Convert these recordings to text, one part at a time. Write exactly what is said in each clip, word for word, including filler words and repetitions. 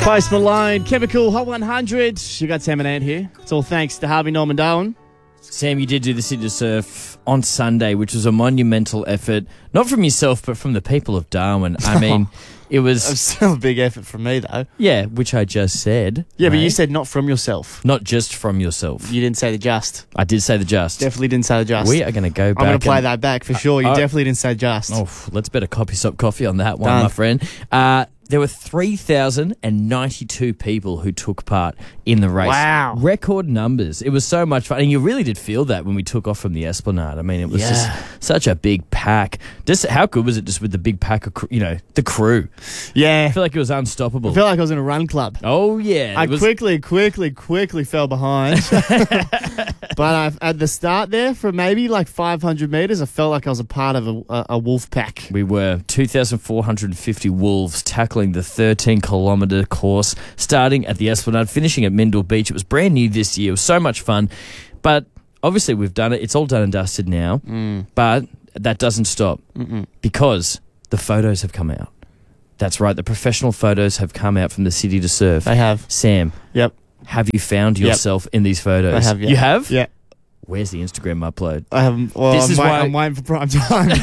Post Malone, Chemical, Hot one hundred. You got Sam and Ant here. It's all thanks to Harvey Norman Darwin. Sam, you did do the City to Surf on Sunday, which was a monumental effort, not from yourself, but from the people of Darwin. I mean, it was... It was still a big effort from me, though. Yeah, which I just said. Yeah, mate. but you said not from yourself. Not just from yourself. You didn't say the just. I did say the just. Definitely didn't say the just. We are going to go back. I'm going to play and, that back for sure. You uh, definitely didn't say just. Oh, let's bet a copy stop coffee on that one, Done. my friend. Uh, there were three thousand ninety-two people who took part in the race. Wow. Record numbers. It was so much fun. And you really did feel that when we took off from the Esplanade. I mean, it was Yeah. just such a big pack. Just how good was it just with the big pack of, cr- you know, the crew? Yeah. I feel like it was unstoppable. I feel like I was in a run club. Oh, yeah. I It was- quickly, quickly, quickly fell behind. But I, at the start there, for maybe like five hundred metres, I felt like I was a part of a, a, a wolf pack. We were two thousand four hundred fifty wolves tackling the thirteen kilometre course, starting at the Esplanade, finishing at Mendel Beach. It was brand new this year. It was so much fun. But obviously we've done it. It's all done and dusted now. Mm. But that doesn't stop Mm-mm. because the photos have come out. That's right. The professional photos have come out from the City to Surf. They have. Sam, Yep. have you found Yep. yourself in these photos? I have, yeah. You have? Yeah. Where's the Instagram upload? I haven't. Well, This I'm, is wait, why I- I'm waiting for prime time.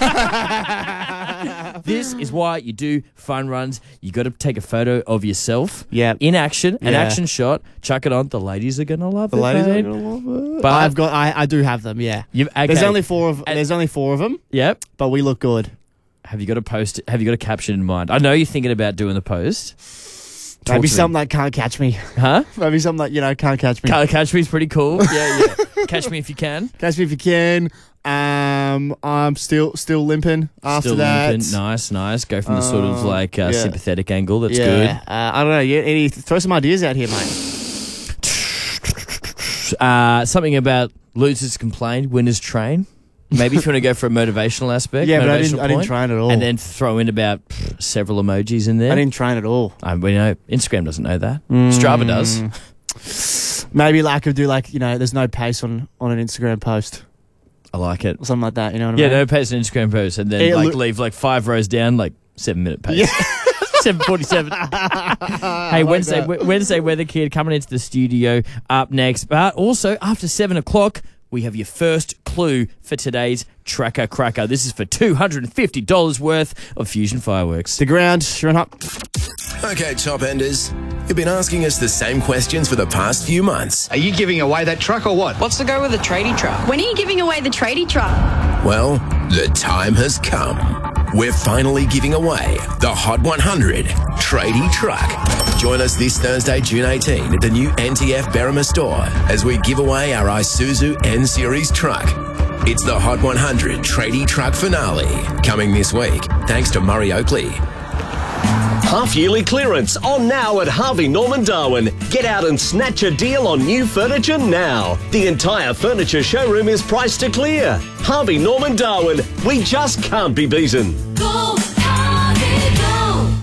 This is why you do fun runs. You got to take a photo of yourself Yeah. in action, an Yeah. action shot. Chuck it on. The ladies are gonna love The it. ladies mate. are gonna love it. But- I've got. I, I do have them. Yeah. You've, okay. There's only four of. And- There's only four of them, Yep. but we look good. Have you got a post? Have you got a caption in mind? I know you're thinking about doing the post. Talk Maybe to me. something that can't catch me. Huh? Maybe something that you know can't catch me. Can't catch me is pretty cool. Yeah, yeah. Catch me if you can. Catch me if you can. Um, I'm still still limping after Still that. limping. Nice, nice. Go from the sort of Uh, like uh, yeah. sympathetic angle. That's yeah. good. Uh, I don't know. You, any, throw some ideas out here, mate. Uh, something about losers complain, winners train. Maybe if you want to go for a motivational aspect. Yeah, but I motivational didn't. I didn't point, train at all. And then throw in about pff, several emojis in there. I didn't train at all. I, we know Instagram doesn't know that. Strava does. Maybe like I could do like you know. There's no pace on on an Instagram post I like it. or something like that. You know what I Yeah, mean? no pace on Instagram post, and then It like loo- leave like five rows down, like seven minute pace. Yeah. seven forty-seven. Hey, like Wednesday, that. w- Wednesday Weather Kid coming into the studio up next. But also after seven o'clock, we have your first clue for today's Tracker Cracker. This is for two hundred and fifty dollars worth of Fusion fireworks. The ground. You're on up. Okay, top enders. You've been asking us the same questions for the past few months. Are you giving away that truck or what? What's the go with the tradie truck? When are you giving away the tradie truck? Well, the time has come. We're finally giving away the Hot one hundred Tradie Truck. Join us this Thursday, June eighteenth at the new N T F Berrima store as we give away our Isuzu N-Series truck. It's the Hot one hundred Tradie Truck finale, coming this week, thanks to Murray Oakley. Half-yearly clearance on now at Harvey Norman Darwin. Get out and snatch a deal on new furniture now. The entire furniture showroom is priced to clear. Harvey Norman Darwin. We just can't be beaten. Go, Harvey, go!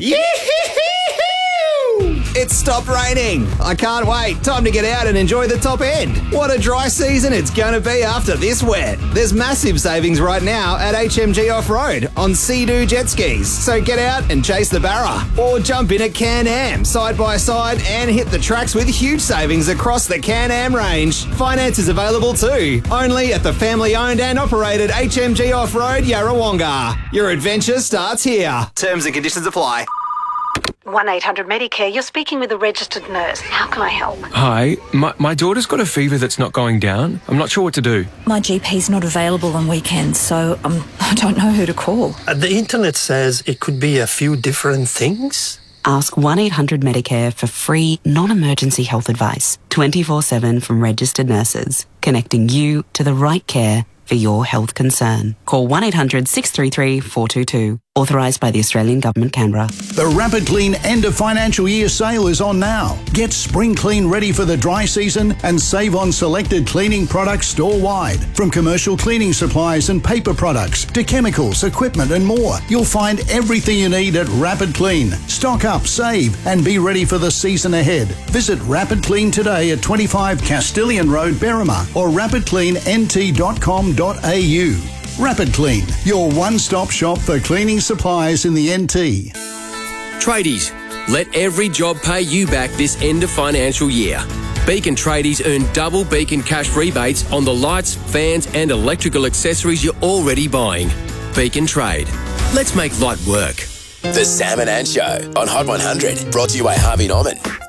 It's stopped raining. I can't wait. Time to get out and enjoy the top end. What a dry season it's going to be after this wet. There's massive savings right now at H M G Off-Road on Sea-Doo jet skis. So get out and chase the barra. Or jump in at Can-Am side by side and hit the tracks with huge savings across the Can-Am range. Finance is available too. Only at the family-owned and operated H M G Off-Road Yarrawonga. Your adventure starts here. Terms and conditions apply. one eight hundred Medicare, you're speaking with a registered nurse. How can I help? Hi, my, my daughter's got a fever that's not going down. I'm not sure what to do. My G P's not available on weekends, so um, I don't know who to call. Uh, the internet says it could be a few different things. Ask one eight hundred Medicare for free, non-emergency health advice, twenty-four seven from registered nurses, connecting you to the right care for your health concern. Call one eight hundred six three three four two two. Authorised by the Australian Government, Canberra. The Rapid Clean end of financial year sale is on now. Get spring clean ready for the dry season and save on selected cleaning products store-wide. From commercial cleaning supplies and paper products to chemicals, equipment and more. You'll find everything you need at Rapid Clean. Stock up, save and be ready for the season ahead. Visit Rapid Clean today at twenty-five Castilian Road, Berrima or rapid clean n t dot com dot a u. Rapid Clean, your one-stop shop for cleaning supplies in the N T. Tradies, Let every job pay you back this end of financial year. Beacon tradies earn double Beacon cash rebates on the lights, fans and electrical accessories you're already buying. Beacon Trade. Let's make light work. The Sam and Ann Show on Hot one hundred, brought to you by Harvey Norman.